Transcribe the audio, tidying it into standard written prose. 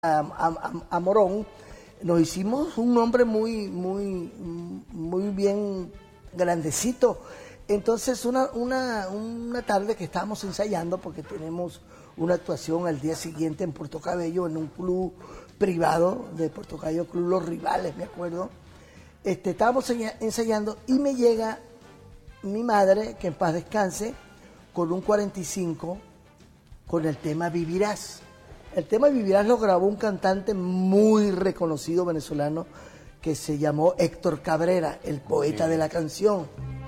a Morón, nos hicimos un nombre muy bien grandecito. Entonces una tarde que estábamos ensayando, porque tenemos una actuación al día siguiente en Puerto Cabello, en un club privado de Puerto Cabello, Club Los Rivales, me acuerdo. Estábamos ensayando y me llega mi madre, que en paz descanse, con un 45 con el tema Vivirás. El tema Vivirás lo grabó un cantante muy reconocido venezolano que se llamó Héctor Cabrera, el poeta de la canción.